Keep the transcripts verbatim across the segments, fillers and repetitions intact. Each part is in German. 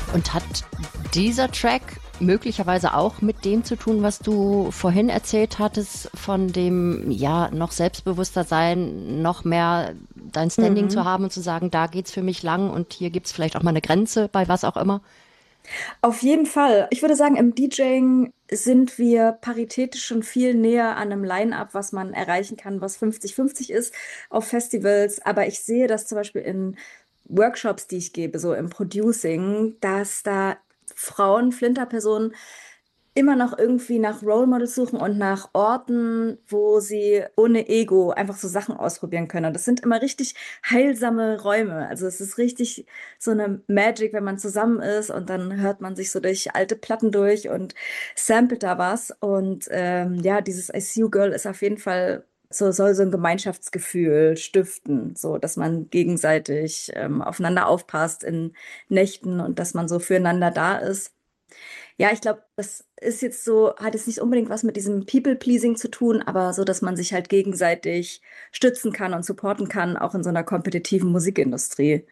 Und hat dieser Track möglicherweise auch mit dem zu tun, was du vorhin erzählt hattest, von dem, ja, noch selbstbewusster sein, noch mehr dein Standing mhm. zu haben und zu sagen, da geht's für mich lang und hier gibt's vielleicht auch mal eine Grenze bei was auch immer? Auf jeden Fall. Ich würde sagen, im DJing sind wir paritätisch schon viel näher an einem Line-up, was man erreichen kann, was fünfzig fünfzig ist auf Festivals. Aber ich sehe das zum Beispiel in Workshops, die ich gebe, so im Producing, dass da Frauen, Flinterpersonen immer noch irgendwie nach Role Models suchen und nach Orten, wo sie ohne Ego einfach so Sachen ausprobieren können. Und das sind immer richtig heilsame Räume. Also es ist richtig so eine Magic, wenn man zusammen ist und dann hört man sich so durch alte Platten durch und samplet da was. Und ähm, ja, dieses I See You Girl ist auf jeden Fall so, soll so ein Gemeinschaftsgefühl stiften, so dass man gegenseitig ähm, aufeinander aufpasst in Nächten und dass man so füreinander da ist. Ja, ich glaube, das ist jetzt so, hat jetzt nicht unbedingt was mit diesem People-Pleasing zu tun, aber so, dass man sich halt gegenseitig stützen kann und supporten kann, auch in so einer kompetitiven Musikindustrie.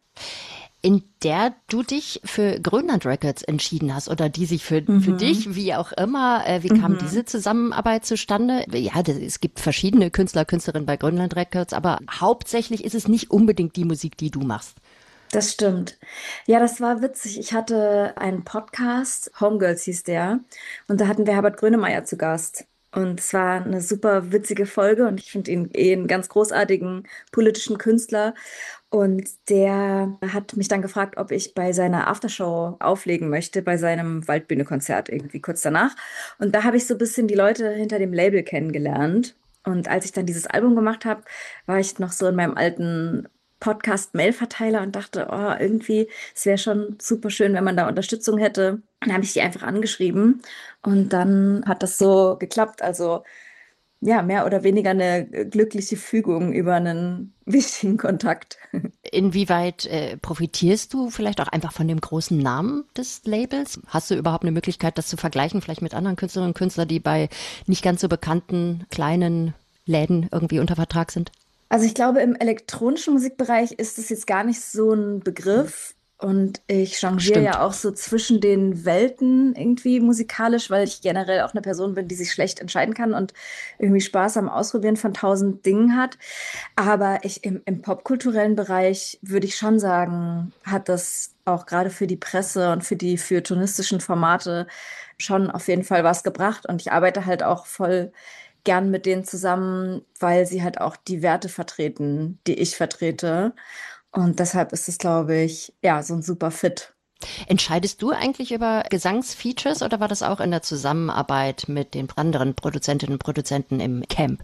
In der du dich für Grönland Records entschieden hast oder die sich für, für Mhm. dich, wie auch immer, äh, wie kam Mhm. diese Zusammenarbeit zustande? Ja, das, es gibt verschiedene Künstler, Künstlerinnen bei Grönland Records, aber hauptsächlich ist es nicht unbedingt die Musik, die du machst. Das stimmt. Ja, das war witzig. Ich hatte einen Podcast, Homegirls hieß der, und da hatten wir Herbert Grönemeyer zu Gast. Und es war eine super witzige Folge und ich finde ihn eh einen ganz großartigen politischen Künstler. Und der hat mich dann gefragt, ob ich bei seiner Aftershow auflegen möchte, bei seinem Waldbühne-Konzert irgendwie kurz danach. Und da habe ich so ein bisschen die Leute hinter dem Label kennengelernt. Und als ich dann dieses Album gemacht habe, war ich noch so in meinem alten Podcast-Mail-Verteiler und dachte, oh, irgendwie, es wäre schon super schön, wenn man da Unterstützung hätte. Dann habe ich die einfach angeschrieben und dann hat das so geklappt. Also ja, mehr oder weniger eine glückliche Fügung über einen wichtigen Kontakt. Inwieweit äh, profitierst du vielleicht auch einfach von dem großen Namen des Labels? Hast du überhaupt eine Möglichkeit, das zu vergleichen, vielleicht mit anderen Künstlerinnen und Künstlern, die bei nicht ganz so bekannten kleinen Läden irgendwie unter Vertrag sind? Also ich glaube, im elektronischen Musikbereich ist es jetzt gar nicht so ein Begriff. Und ich changiere Stimmt. ja auch so zwischen den Welten irgendwie musikalisch, weil ich generell auch eine Person bin, die sich schlecht entscheiden kann und irgendwie Spaß am Ausprobieren von tausend Dingen hat. Aber ich im, im popkulturellen Bereich würde ich schon sagen, hat das auch gerade für die Presse und für die für journalistischen Formate schon auf jeden Fall was gebracht. Und ich arbeite halt auch voll gern mit denen zusammen, weil sie halt auch die Werte vertreten, die ich vertrete. Und deshalb ist es, glaube ich, ja, so ein super Fit. Entscheidest du eigentlich über Gesangsfeatures oder war das auch in der Zusammenarbeit mit den anderen Produzentinnen und Produzenten im Camp?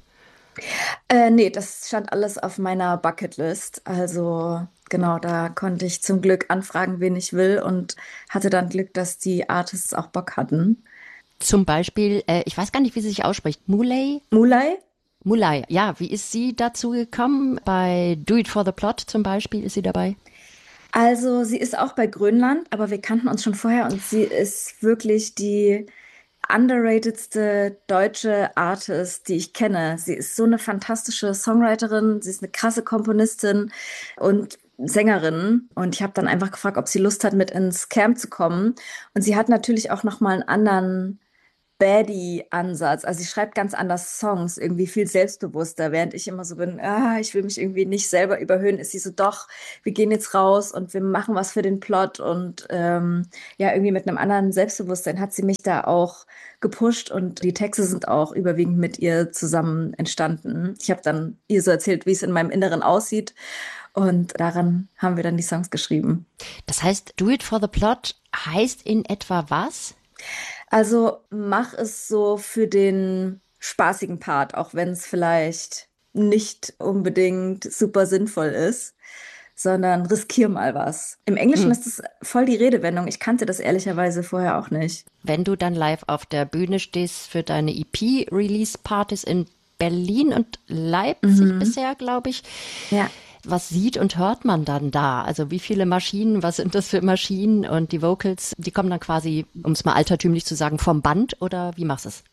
Äh, nee, das stand alles auf meiner Bucketlist. Also genau, da konnte ich zum Glück anfragen, wen ich will und hatte dann Glück, dass die Artists auch Bock hatten. Zum Beispiel, äh, ich weiß gar nicht, wie sie sich ausspricht, Muley? Mulay? Muley, ja, wie ist sie dazu gekommen? Bei Do It for the Plot zum Beispiel ist sie dabei? Also sie ist auch bei Grönland, aber wir kannten uns schon vorher und sie ist wirklich die underratedste deutsche Artist, die ich kenne. Sie ist so eine fantastische Songwriterin, sie ist eine krasse Komponistin und Sängerin. Und ich habe dann einfach gefragt, ob sie Lust hat, mit ins Camp zu kommen. Und sie hat natürlich auch noch mal einen anderen Baddie-Ansatz. Also sie schreibt ganz anders Songs, irgendwie viel selbstbewusster, während ich immer so bin, ah, ich will mich irgendwie nicht selber überhöhen, ist sie so, doch, wir gehen jetzt raus und wir machen was für den Plot und ähm, ja, irgendwie mit einem anderen Selbstbewusstsein hat sie mich da auch gepusht und die Texte sind auch überwiegend mit ihr zusammen entstanden. Ich habe dann ihr so erzählt, wie es in meinem Inneren aussieht und daran haben wir dann die Songs geschrieben. Das heißt, Do It for the Plot heißt in etwa was? Also mach es so für den spaßigen Part, auch wenn es vielleicht nicht unbedingt super sinnvoll ist, sondern riskier mal was. Im Englischen Hm. ist es voll die Redewendung. Ich kannte das ehrlicherweise vorher auch nicht. Wenn du dann live auf der Bühne stehst für deine E P-Release-Partys in Berlin und Leipzig Mhm. bisher, glaube ich, Ja. was sieht und hört man dann da? Also wie viele Maschinen, was sind das für Maschinen und die Vocals, die kommen dann quasi, um es mal altertümlich zu sagen, vom Band oder wie machst du es?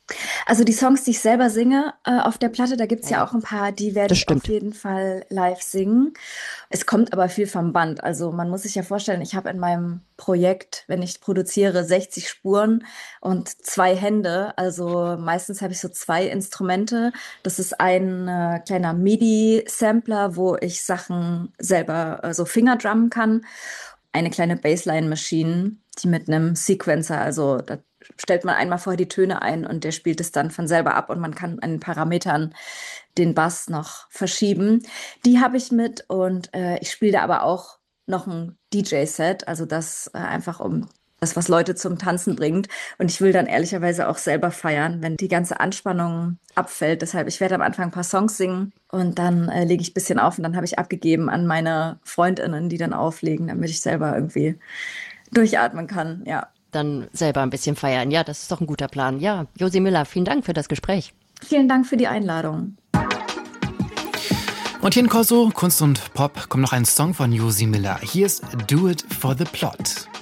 Also die Songs, die ich selber singe äh, auf der Platte, da gibt's ja auch ein paar, die werde Das ich auf stimmt. jeden Fall live singen. Es kommt aber viel vom Band. Also man muss sich ja vorstellen, ich habe in meinem Projekt, wenn ich produziere, sechzig Spuren und zwei Hände. Also meistens habe ich so zwei Instrumente. Das ist ein äh, kleiner MIDI-Sampler, wo ich Sachen selber äh, so Fingerdrummen kann. Eine kleine Bassline-Maschine, die mit einem Sequencer, also da stellt man einmal vorher die Töne ein und der spielt es dann von selber ab und man kann an den Parametern den Bass noch verschieben. Die habe ich mit und äh, ich spiele da aber auch noch ein D J-Set, also das äh, einfach um das, was Leute zum Tanzen bringt. Und ich will dann ehrlicherweise auch selber feiern, wenn die ganze Anspannung abfällt. Deshalb, ich werde am Anfang ein paar Songs singen und dann äh, lege ich ein bisschen auf und dann habe ich abgegeben an meine Freundinnen, die dann auflegen, damit ich selber irgendwie durchatmen kann. Ja. Dann selber ein bisschen feiern. Ja, das ist doch ein guter Plan. Ja, Josi Müller, vielen Dank für das Gespräch. Vielen Dank für die Einladung. Und hier in Corso, Kunst und Pop, kommt noch ein Song von Josi Müller. Hier ist Do It for the Plot.